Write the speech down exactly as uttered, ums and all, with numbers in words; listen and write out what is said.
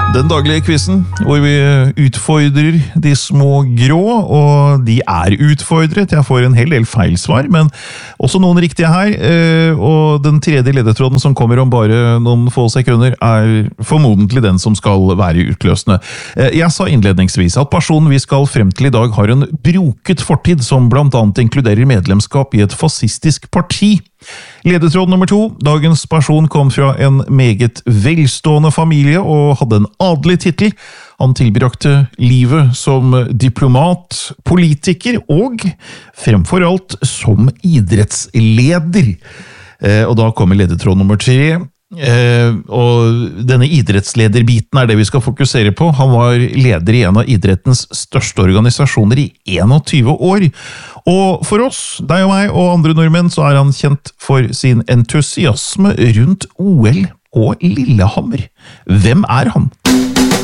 Den daglige quizzen, hvor vi utfordrer de små grå, og de er utfordret. Jeg får en hel del feilsvar, men også noen riktige her. Og den tredje ledetråden som kommer om bare noen få sekunder, er formodentlig den som skal være utløsende. Jeg sa innledningsvis at personen vi skal frem til i dag har en broket fortid, som blant annet inkluderer medlemskap i et fascistisk parti. Ledetråd nummer to. Dagens person kom fra en meget velstående familie og hadde en adelig titel. Han tilbrakte livet som diplomat, politiker og fremfor alt som idrettsleder. Og da kommer ledetråd nummer tre. Eh, og denne idrettslederbiten er det vi skal fokusere på. Han var leder i en av idrettens største organisasjoner i enogtyve år. Og for oss, deg og meg og andre nordmenn, så er han kjent for sin entusiasme rundt O L og Lillehammer. Hvem er han?